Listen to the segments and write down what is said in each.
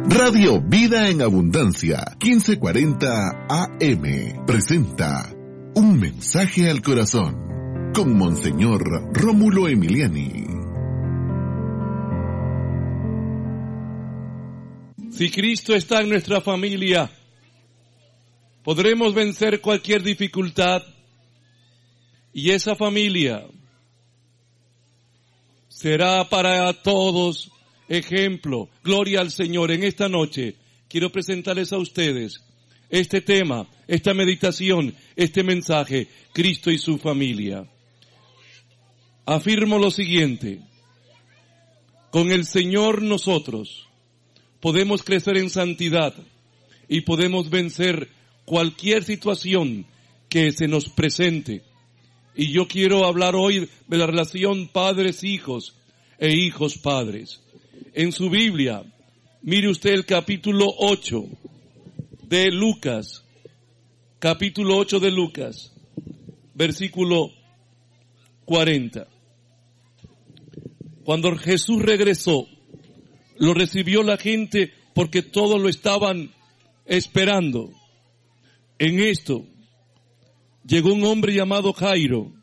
Radio Vida en Abundancia, 1540 AM, presenta Un Mensaje al Corazón, con Monseñor Rómulo Emiliani. Si Cristo está en nuestra familia, podremos vencer cualquier dificultad, y esa familia será para todos ejemplo. Gloria al Señor. En esta noche quiero presentarles a ustedes este tema, esta meditación, este mensaje, Cristo y su familia. Afirmo lo siguiente: con el Señor nosotros podemos crecer en santidad y podemos vencer cualquier situación que se nos presente. Y yo quiero hablar hoy de la relación padres-hijos e hijos-padres. En su Biblia, mire usted el capítulo 8 de Lucas, capítulo 8 de Lucas, versículo 40. Cuando Jesús regresó, lo recibió la gente porque todos lo estaban esperando. En esto, llegó un hombre llamado Jairo,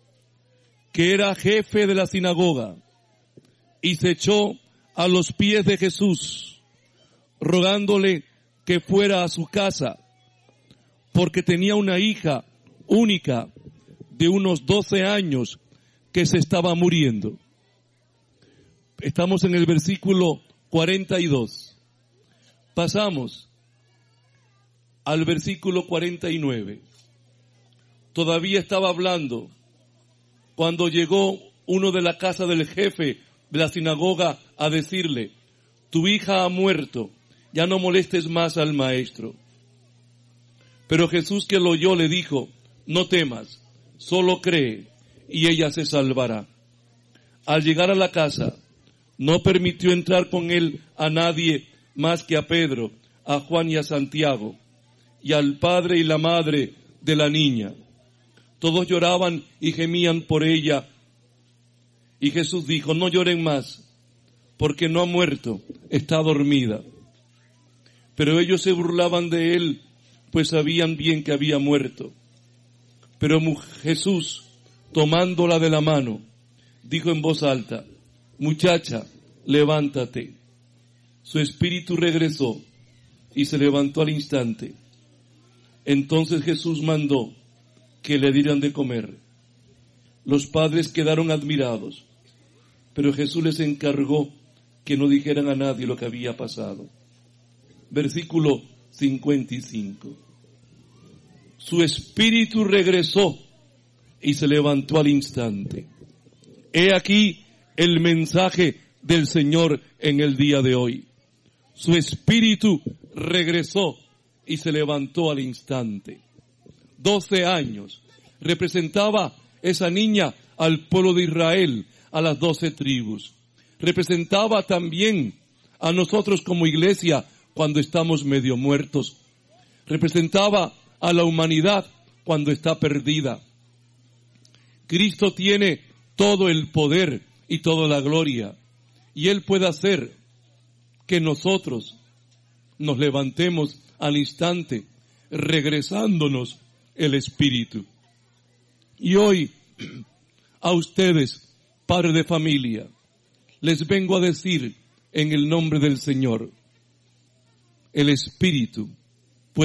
que era jefe de la sinagoga, y se echó a los pies de Jesús, rogándole que fuera a su casa, porque tenía una hija única de unos 12 años que se estaba muriendo. Estamos en el versículo 42. Pasamos al versículo 49. Todavía estaba hablando cuando llegó uno de la casa del jefe de la sinagoga a decirle: tu hija ha muerto, ya no molestes más al maestro. Pero Jesús, que lo oyó, le dijo: no temas, solo cree y ella se salvará. Al llegar a la casa, no permitió entrar con él a nadie más que a Pedro, a Juan y a Santiago, y al padre y la madre de la niña. Todos lloraban y gemían por ella. Y Jesús dijo: no lloren más, porque no ha muerto, está dormida. Pero ellos se burlaban de él, pues sabían bien que había muerto. Pero Jesús, tomándola de la mano, dijo en voz alta: muchacha, levántate. Su espíritu regresó y se levantó al instante. Entonces Jesús mandó que le dieran de comer. Los padres quedaron admirados, pero Jesús les encargó que no dijeran a nadie lo que había pasado. Versículo 55. Su espíritu regresó y se levantó al instante. He aquí el mensaje del Señor en el día de hoy. Su espíritu regresó y se levantó al instante. 12 años representaba esa niña al pueblo de Israel, a las 12 tribus. Representaba también a nosotros como iglesia cuando estamos medio muertos. Representaba a la humanidad cuando está perdida. Cristo tiene todo el poder y toda la gloria, y Él puede hacer que nosotros nos levantemos al instante, regresándonos el espíritu. Y hoy, a ustedes, padres de familia, les vengo a decir en el nombre del Señor: el espíritu